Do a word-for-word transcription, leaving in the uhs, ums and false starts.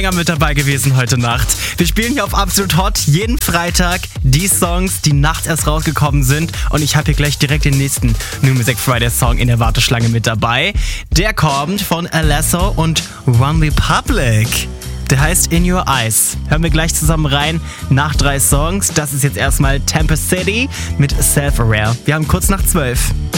mit dabei gewesen heute Nacht. Wir spielen hier auf Absolut Hot jeden Freitag die Songs, die nachts erst rausgekommen sind. Und ich habe hier gleich direkt den nächsten New Music Friday Song in der Warteschlange mit dabei. Der kommt von Alesso und One Republic. Der heißt In Your Eyes. Hören wir gleich zusammen rein nach drei Songs. Das ist jetzt erstmal Tempest City mit Self-Aware. Wir haben kurz nach zwölf.